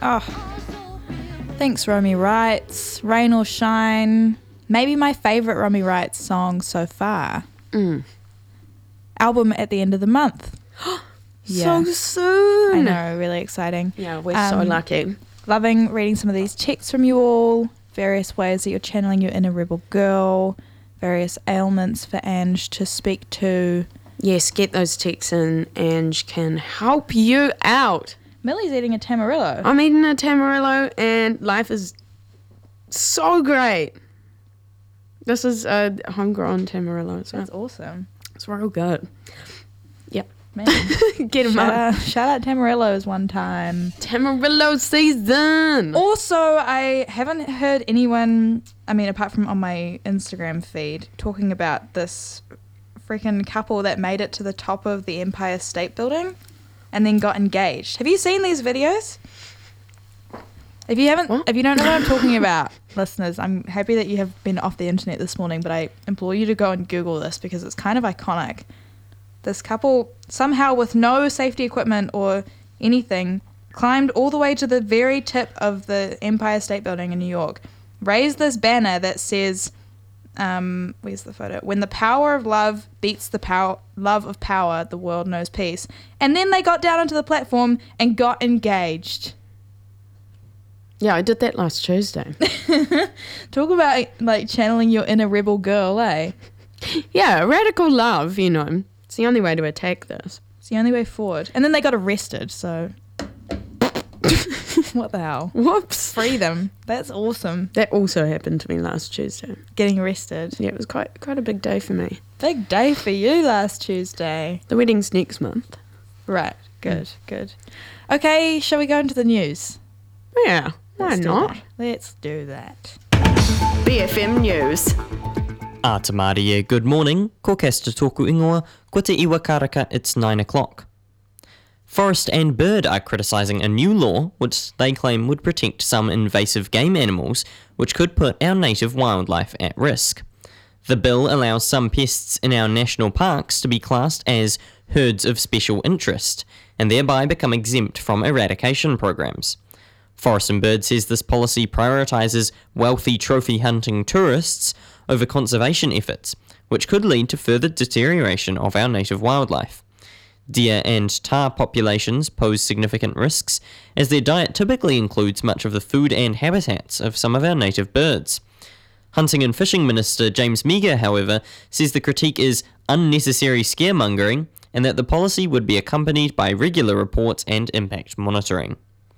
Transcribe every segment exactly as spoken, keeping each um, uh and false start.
Oh, thanks, Romy Wrights. Rain or Shine. Maybe my favourite Romy Wrights song so far. Mm. Album at the end of the month. Yeah. So soon. I know, really exciting. Yeah, we're Um, so lucky. Loving reading some of these texts from you all. Various ways that you're channeling your inner rebel girl. Various ailments for Ange to speak to. Yes, get those texts in. Ange can help you out. Millie's eating a Tamarillo. I'm eating a Tamarillo and life is so great. This is a homegrown Tamarillo. So That's awesome. it's real good. Yep. Man. Get him shout, up. out, shout out Tamarillos one time. Tamarillo season. Also, I haven't heard anyone, I mean, apart from on my Instagram feed, talking about this freaking couple that made it to the top of the Empire State Building and then got engaged. Have you seen these videos? If you haven't, What? if you don't know what I'm talking about, listeners, I'm happy that you have been off the internet this morning, but I implore you to go and Google this because it's kind of iconic. This couple, somehow with no safety equipment or anything, climbed all the way to the very tip of the Empire State Building in New York, raised this banner that says, um, where's the photo? When the power of love beats the power, love of power, the world knows peace. And then they got down onto the platform and got engaged. Yeah, I did that last Tuesday. Talk about like channeling your inner rebel girl, eh? Yeah, radical love, you know. It's the only way to attack this. It's the only way forward. And then they got arrested, so what the hell? Whoops. Free them. That's awesome. That also happened to me last Tuesday. Getting arrested. Yeah, it was quite quite a big day for me. Big day for you last Tuesday. The wedding's next month. Right. Good, good. Okay, shall we go into the news? Yeah, why Let's do not? that. Let's do that. B F M News. A te Mārie, good morning. Ko kesta tōku ingoa, ko te iwa karaka, it's nine o'clock. Forest and Bird are criticising a new law which they claim would protect some invasive game animals, which could put our native wildlife at risk. The bill allows some pests in our national parks to be classed as herds of special interest, and thereby become exempt from eradication programs. Forest and Bird says this policy prioritises wealthy trophy hunting tourists over conservation efforts, which could lead to further deterioration of our native wildlife. Deer and tahr populations pose significant risks, as their diet typically includes much of the food and habitats of some of our native birds. Hunting and Fishing Minister James Meagher, however, says the critique is unnecessary scaremongering and that the policy would be accompanied by regular reports and impact monitoring.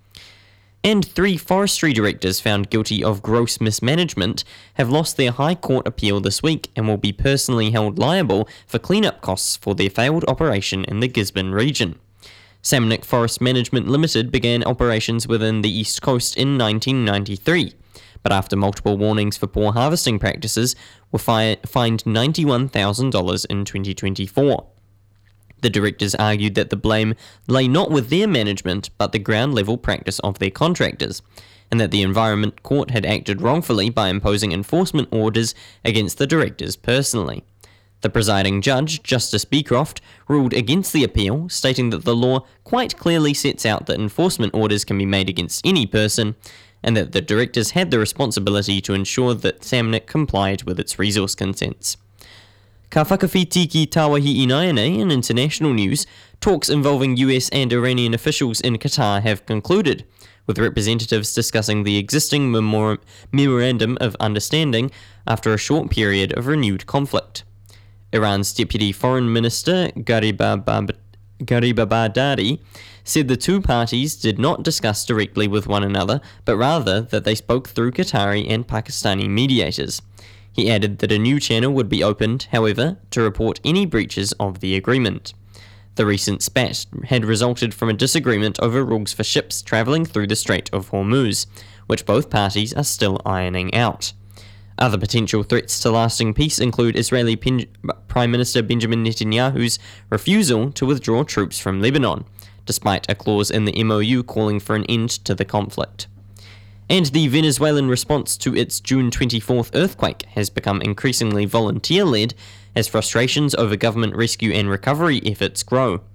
And three forestry directors found guilty of gross mismanagement have lost their High Court appeal this week and will be personally held liable for clean-up costs for their failed operation in the Gisborne region. Samnick Forest Management Limited began operations within the East Coast in nineteen ninety-three, but after multiple warnings for poor harvesting practices, were fi- fined ninety-one thousand dollars in twenty twenty-four. The directors argued that the blame lay not with their management, but the ground-level practice of their contractors, and that the Environment Court had acted wrongfully by imposing enforcement orders against the directors personally. The presiding judge, Justice Beecroft, ruled against the appeal, stating that the law quite clearly sets out that enforcement orders can be made against any person, and that the directors had the responsibility to ensure that Samnick complied with its resource consents. Ka whakawhiti ki Tāwahi Inaianei in international news, talks involving U S and Iranian officials in Qatar have concluded, with representatives discussing the existing memor- memorandum of understanding after a short period of renewed conflict. Iran's Deputy Foreign Minister Garibabad- Garibabadi said the two parties did not discuss directly with one another, but rather that they spoke through Qatari and Pakistani mediators. He added that a new channel would be opened, however, to report any breaches of the agreement. The recent spat had resulted from a disagreement over rules for ships travelling through the Strait of Hormuz, which both parties are still ironing out. Other potential threats to lasting peace include Israeli Pen- Prime Minister Benjamin Netanyahu's refusal to withdraw troops from Lebanon, despite a clause in the M O U calling for an end to the conflict. And the Venezuelan response to its June twenty-fourth earthquake has become increasingly volunteer-led as frustrations over government rescue and recovery efforts grow.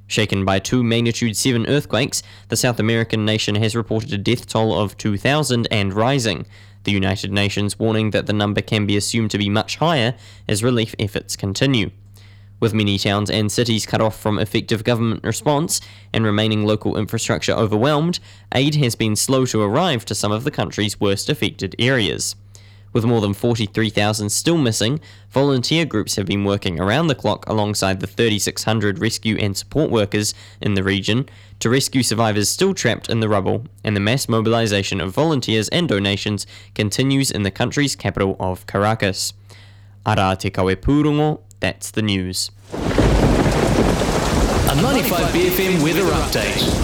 Shaken by two magnitude seven earthquakes, the South American nation has reported a death toll of two thousand and rising, the United Nations warning that the number can be assumed to be much higher as relief efforts continue. With many towns and cities cut off from effective government response and remaining local infrastructure overwhelmed, aid has been slow to arrive to some of the country's worst affected areas. With more than forty-three thousand still missing, volunteer groups have been working around the clock alongside the thirty-six hundred rescue and support workers in the region to rescue survivors still trapped in the rubble, and the mass mobilization of volunteers and donations continues in the country's capital of Caracas. Ara te kawe pūrongo, that's the news. A ninety-five B F M weather update.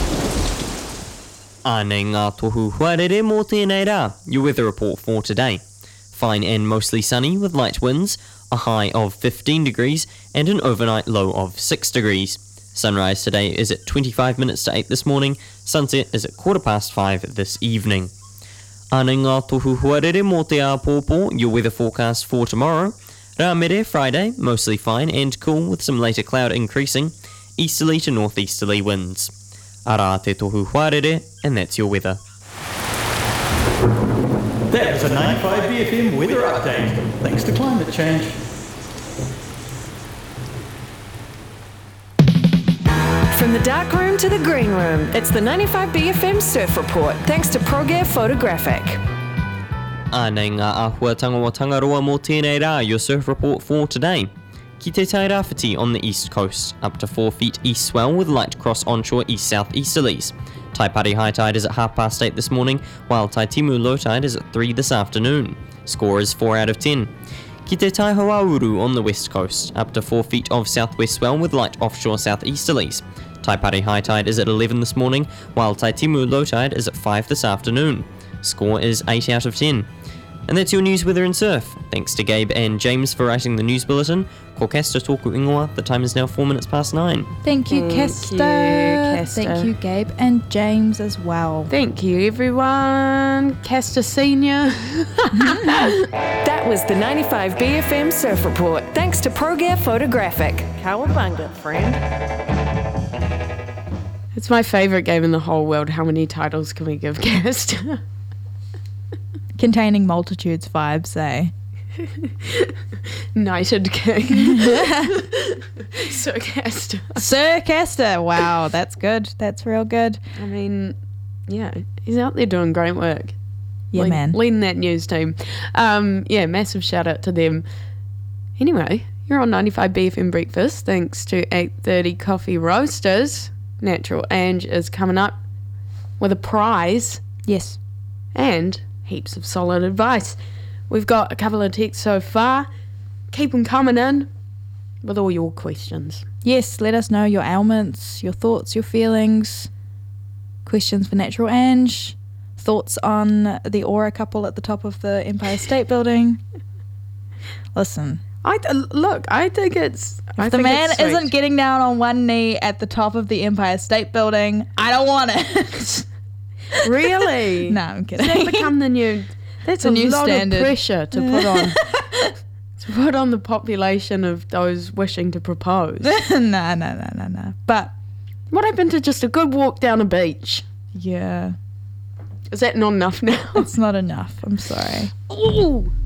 Ānei ngā tohu huarere mō tēnei rā, your weather report for today. Fine and mostly sunny with light winds, a high of fifteen degrees and an overnight low of six degrees. Sunrise today is at twenty-five minutes to eight this morning, sunset is at quarter past five this evening. Ānei ngā tohu huarere mō te āpōpō, your weather forecast for tomorrow. Rā mere Friday, mostly fine and cool with some later cloud increasing, easterly to northeasterly winds. Ara te tohu huarere, and that's your weather. That was a ninety-five B F M weather update, thanks to climate change. From the dark room to the green room, it's the ninety-five B F M Surf Report, thanks to ProGear Photographic. Ānei ngā āhuatanga o Tangaroa mō tēnei rā, your surf report for today. Ki te Tairāwhiti on the east coast, up to four feet east swell with light cross onshore east-south easterlies. Taipari high tide is at half past eight this morning, while Taitimu low tide is at three this afternoon. Score is four out of ten. Ki te Taihoauru on the west coast, up to four feet of southwest swell with light offshore southeasterlies. Taipari high tide is at eleven this morning, while Taitimu low tide is at five this afternoon. Score is eight out of ten. And that's your news, weather and surf. Thanks to Gabe and James for writing the news bulletin. Ko kasta tōku ingoa, the time is now four minutes past nine. Thank you, Thank Kesta. you, Kesta. Thank you, Gabe and James as well. Thank you, everyone. Castor Senior. That was the ninety-five B F M Surf Report, thanks to ProGear Photographic. Cowabunga, friend. It's my favourite game in the whole world. How many titles can we give Castor? Containing multitudes vibes, eh? Knighted King. So Castor. Sir Kesta. Wow, that's good. That's real good. I mean, yeah, he's out there doing great work. Yeah, Lead- man. Leading that news team. Um, yeah, massive shout out to them. Anyway, you're on ninety-five B F M Breakfast, thanks to eight thirty Coffee Roasters. Natural Ange is coming up with a prize Yes. and heaps of solid advice. We've got a couple of texts so far. Keep them coming in with all your questions. Yes, let us know your ailments, your thoughts, your feelings, questions for Natural Ange, thoughts on the Aura couple at the top of the Empire State Building. Listen, I th- look. I think it's. I if the think man it's sweet. isn't getting down on one knee at the top of the Empire State Building, I don't want it. Really? No, I'm kidding. Does that become the new? That's The a new lot standard. of pressure to put on. to put on the population of those wishing to propose. no, no, no, no, no. But What happened to just a good walk down a beach? yeah, Is that not enough now? it's not enough. I'm sorry. Ooh.